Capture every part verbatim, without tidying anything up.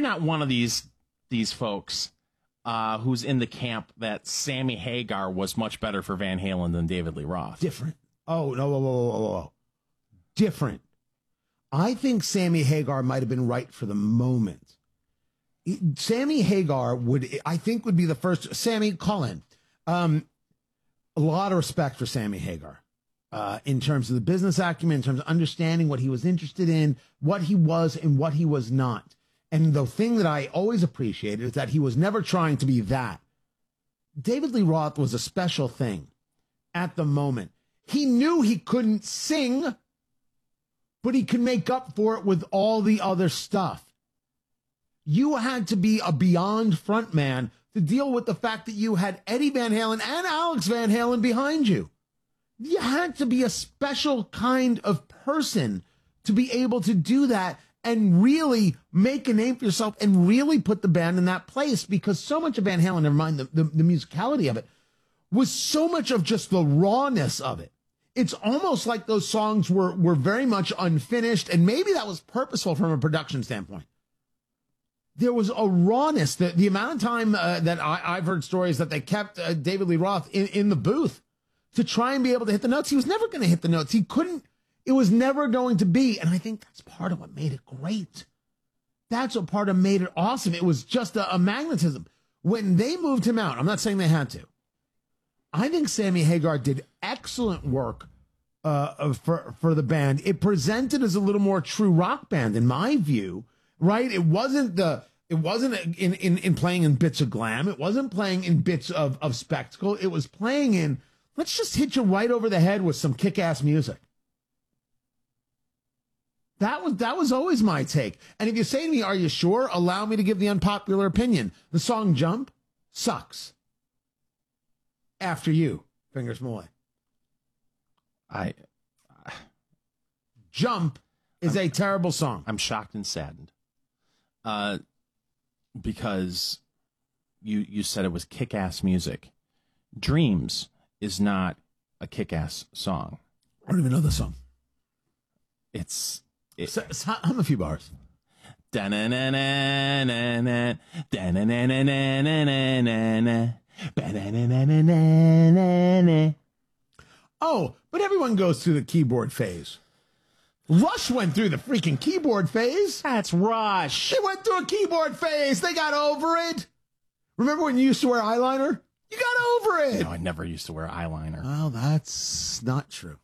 not one of these these folks uh, who's in the camp that Sammy Hagar was much better for Van Halen than David Lee Roth. Different. Oh, no, whoa, whoa, whoa, whoa. Different. I think Sammy Hagar might have been right for the moment. Sammy Hagar would, I think, would be the first. Sammy, call in. Um, a lot of respect for Sammy Hagar uh, in terms of the business acumen, in terms of understanding what he was interested in, what he was and what he was not. And the thing that I always appreciated is that he was never trying to be that. David Lee Roth was a special thing at the moment. He knew he couldn't sing, but he could make up for it with all the other stuff. You had to be a beyond frontman to deal with the fact that you had Eddie Van Halen and Alex Van Halen behind you. You had to be a special kind of person to be able to do that and really make a name for yourself and really put the band in that place, because so much of Van Halen, never mind the, the, the musicality of it, was so much of just the rawness of it. It's almost like those songs were, were very much unfinished, and maybe that was purposeful from a production standpoint. There was a rawness. That the amount of time uh, that I, I've heard stories that they kept uh, David Lee Roth in, in the booth to try and be able to hit the notes. He was never going to hit the notes. He couldn't. It was never going to be. And I think that's part of what made it great. That's what part of made it awesome. It was just a, a magnetism. When they moved him out, I'm not saying they had to. I think Sammy Hagar did excellent work uh, for, for the band. It presented as a little more true rock band, in my view. Right? It wasn't the, it wasn't in, in, in playing in bits of glam. It wasn't playing in bits of, of spectacle. It was playing in, let's just hit you right over the head with some kick-ass music. That was, that was always my take. And if you say to me, are you sure? Allow me to give the unpopular opinion. The song Jump sucks. After You, Fingers Malloy. I, uh, Jump is I'm, a terrible song. I'm shocked and saddened. Uh, because you you said it was kick-ass music. Dreams is not a kick-ass song. I don't even know the song. It's it, so, so, hum a few bars. Da-na-na-na-na-na, da-na-na-na-na-na-na, ba-na-na-na-na-na-na. Oh, but everyone goes through the keyboard phase. Rush went through the freaking keyboard phase. That's Rush. They went through a keyboard phase. They got over it. Remember when you used to wear eyeliner? You got over it. No, I never used to wear eyeliner. Well, that's not true.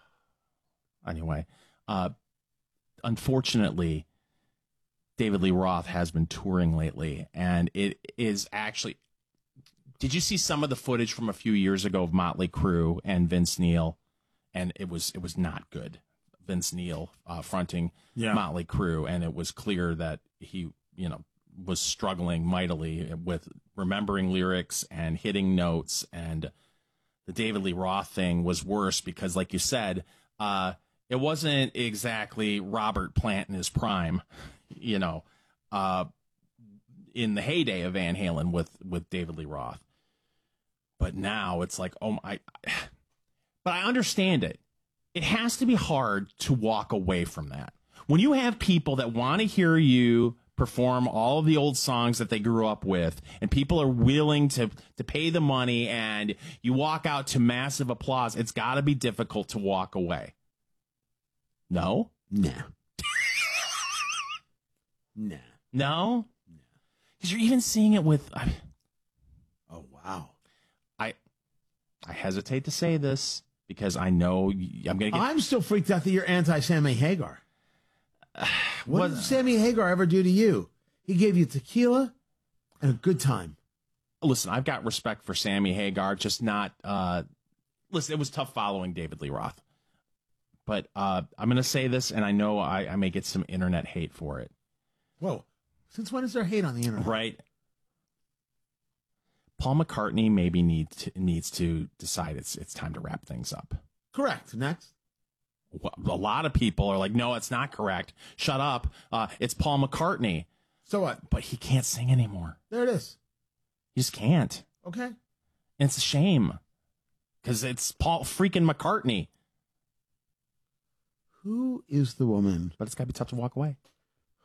Anyway, uh, unfortunately, David Lee Roth has been touring lately, and it is actually... Did you see some of the footage from a few years ago of Motley Crue and Vince Neil? And it was it was not good. Vince Neil uh, fronting yeah. Motley Crue, and it was clear that he, you know, was struggling mightily with remembering lyrics and hitting notes. And the David Lee Roth thing was worse because, like you said, uh, it wasn't exactly Robert Plant in his prime, you know, uh, in the heyday of Van Halen with with David Lee Roth. But now it's like, oh my, but I understand it. It has to be hard to walk away from that. When you have people that want to hear you perform all of the old songs that they grew up with, and people are willing to, to pay the money, and you walk out to massive applause, it's got to be difficult to walk away. No? Nah. Nah. No? No. Because you're even seeing it with... I mean, oh, wow. I I hesitate to say this, because I know I'm going to get... I'm still freaked out that you're anti-Sammy Hagar. Uh, what, what did Sammy Hagar ever do to you? He gave you tequila and a good time. Listen, I've got respect for Sammy Hagar, just not... Uh, listen, it was tough following David Lee Roth. But uh, I'm going to say this, and I know I, I may get some internet hate for it. Whoa. Since when is there hate on the internet? Right. Paul McCartney maybe need to, needs to decide it's it's time to wrap things up. Correct. Next. Well, a lot of people are like, no, it's not correct. Shut up. Uh, it's Paul McCartney. So what? But he can't sing anymore. There it is. He just can't. Okay. And it's a shame, because it's Paul freaking McCartney. Who is the woman? But it's got to be tough to walk away.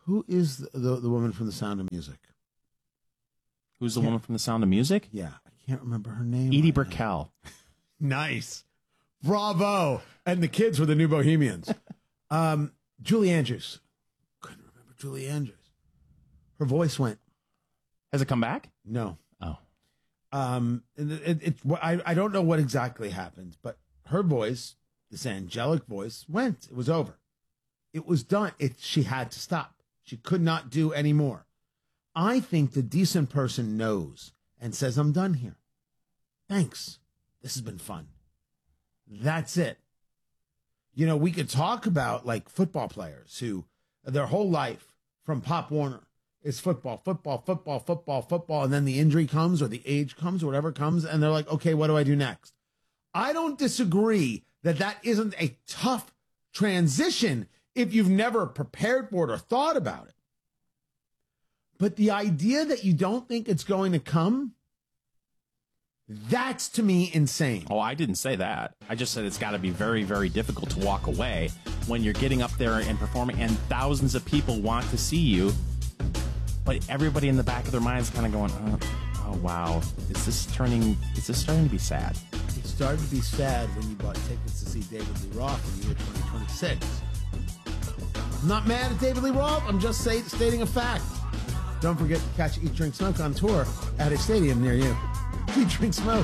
Who is the, the, the woman from The Sound of Music? Who's the woman from The Sound of Music? Yeah, I can't remember her name. Edie right Brickell. Nice. Bravo. And the kids were the new Bohemians. um, Julie Andrews. Couldn't remember Julie Andrews. Her voice went. Has it come back? No. Oh. Um, it, it, it, I, I don't know what exactly happened, but her voice, this angelic voice, went. It was over. It was done. It, she had to stop. She could not do any more. I think the decent person knows and says, I'm done here. Thanks. This has been fun. That's it. You know, we could talk about like football players who their whole life from Pop Warner is football, football, football, football, football. And then the injury comes or the age comes or whatever comes. And they're like, okay, what do I do next? I don't disagree that that isn't a tough transition if you've never prepared for it or thought about it. But the idea that you don't think it's going to come, that's to me insane. Oh, I didn't say that. I just said it's got to be very, very difficult to walk away when you're getting up there and performing and thousands of people want to see you. But everybody in the back of their minds kind of going, oh, oh, wow, is this turning, is this starting to be sad? It started to be sad when you bought tickets to see David Lee Roth in the year twenty twenty-six. I'm not mad at David Lee Roth. I'm just say, stating a fact. Don't forget to catch Eat, Drink, Smoke on tour at a stadium near you. Eat, Drink, Smoke.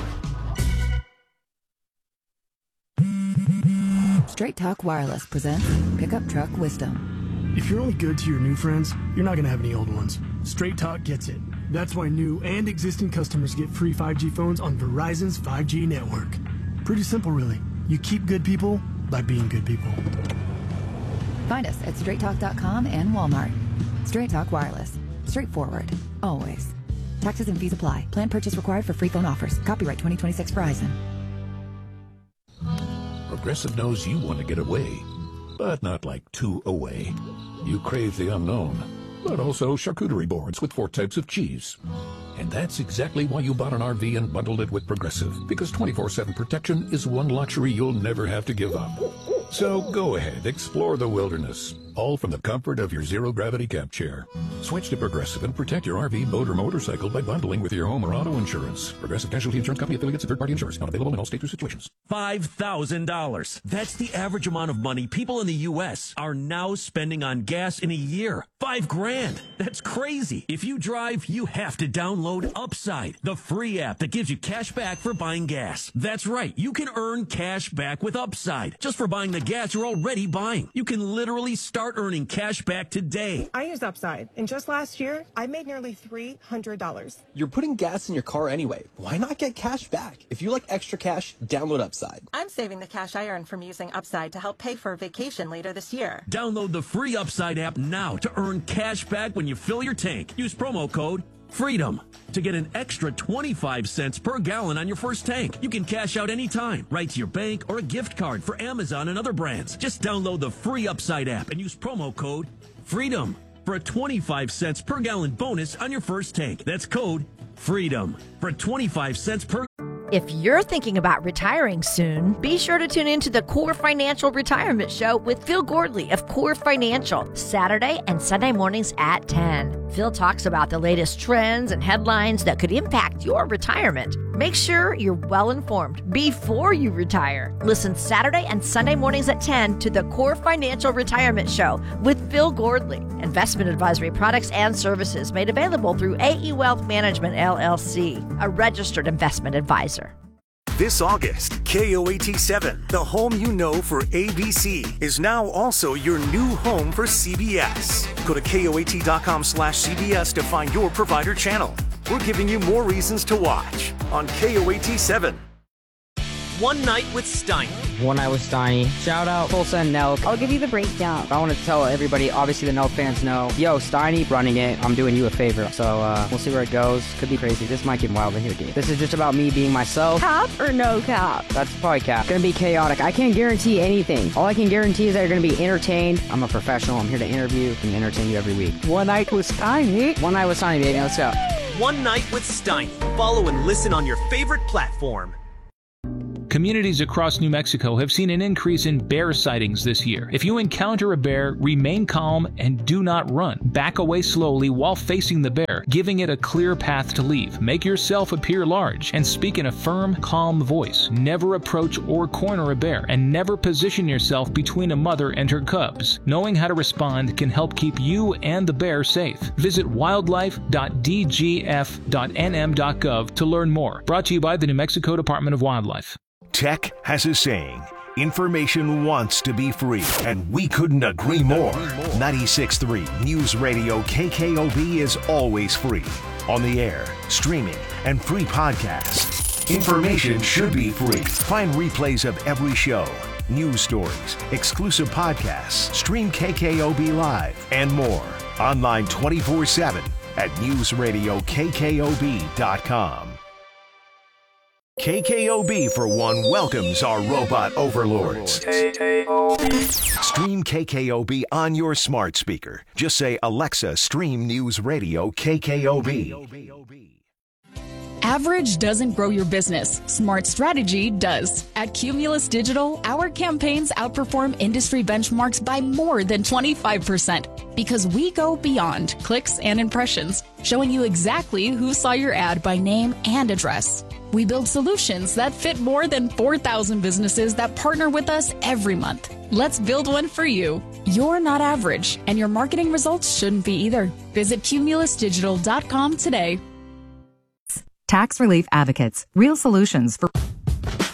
Straight Talk Wireless presents Pickup Truck Wisdom. If you're only good to your new friends, you're not going to have any old ones. Straight Talk gets it. That's why new and existing customers get free five G phones on Verizon's five G network. Pretty simple, really. You keep good people by being good people. Find us at straight talk dot com and Walmart. Straight Talk Wireless. Straightforward. Always. Taxes and fees apply. Plan purchase required for free phone offers. Copyright twenty twenty-six Verizon. Progressive knows you want to get away, but not like too away. You crave the unknown, but also charcuterie boards with four types of cheese. And that's exactly why you bought an R V and bundled it with Progressive, because twenty-four seven protection is one luxury you'll never have to give up. So go ahead, explore the wilderness, all from the comfort of your zero-gravity camp chair. Switch to Progressive and protect your R V, boat, or motorcycle by bundling with your home or auto insurance. Progressive Casualty Insurance Company affiliates and third-party insurers. Not available in all states or situations. five thousand dollars. That's the average amount of money people in the U S are now spending on gas in a year. Five grand. That's crazy. If you drive, you have to download Upside, the free app that gives you cash back for buying gas. That's right. You can earn cash back with Upside just for buying the gas you're already buying. You can literally start earning cash back today. I use Upside, and just last year, I made nearly three hundred dollars. You're putting gas in your car anyway. Why not get cash back? If you like extra cash, download Upside. I'm saving the cash I earn from using Upside to help pay for a vacation later this year. Download the free Upside app now to earn cash back when you fill your tank. Use promo code FREEDOM to get an extra twenty-five cents per gallon on your first tank. You can cash out anytime, right to your bank or a gift card for Amazon and other brands. Just download the free Upside app and use promo code FREEDOM for a twenty-five cents per gallon bonus on your first tank. That's code FREEDOM for twenty-five cents per. If you're thinking about retiring soon, be sure to tune in to the Core Financial Retirement Show with Phil Gordley of Core Financial, Saturday and Sunday mornings at ten. Phil talks about the latest trends and headlines that could impact your retirement. Make sure you're well informed before you retire. Listen Saturday and Sunday mornings at ten to the Core Financial Retirement Show with Phil Gordley. Investment advisory products and services made available through A E Wealth Management, L L C, a registered investment advisor. This August, K O A T seven, the home you know for A B C, is now also your new home for C B S. Go to K O A T dot com slash C B S to find your provider channel. We're giving you more reasons to watch on K O A T seven. One Night with Steiny. One Night with Steiny. Shout out Tulsa and Nelk. I'll give you the breakdown. I want to tell everybody, obviously the Nelk fans know, yo, Steiny running it. I'm doing you a favor. So uh, we'll see where it goes. Could be crazy. This might get wild in here, dude. This is just about me being myself. Cap or no cap? That's probably cap. Gonna be chaotic. I can't guarantee anything. All I can guarantee is that you're gonna be entertained. I'm a professional. I'm here to interview and entertain you every week. One Night with Steiny. One Night with Steiny, baby. Let's go. One Night with Steiny. Follow and listen on your favorite platform. Communities across New Mexico have seen an increase in bear sightings this year. If you encounter a bear, remain calm and do not run. Back away slowly while facing the bear, giving it a clear path to leave. Make yourself appear large and speak in a firm, calm voice. Never approach or corner a bear, and never position yourself between a mother and her cubs. Knowing how to respond can help keep you and the bear safe. Visit wildlife dot d g f dot n m dot gov to learn more. Brought to you by the New Mexico Department of Wildlife. Tech has a saying. Information wants to be free, and we couldn't agree more. ninety-six point three News Radio K K O B is always free. On the air, streaming, and free podcasts. Information should be free. Find replays of every show, news stories, exclusive podcasts, stream K K O B Live, and more. Online twenty-four seven at news radio k k o b dot com. K K O B, for one, welcomes our robot overlords. Stream K K O B on your smart speaker. Just say, Alexa, stream News Radio K K O B. Average doesn't grow your business. Smart strategy does. At Cumulus Digital, our campaigns outperform industry benchmarks by more than twenty-five percent because we go beyond clicks and impressions, showing you exactly who saw your ad by name and address. We build solutions that fit more than four thousand businesses that partner with us every month. Let's build one for you. You're not average, and your marketing results shouldn't be either. Visit cumulus digital dot com today. Tax Relief Advocates, real solutions for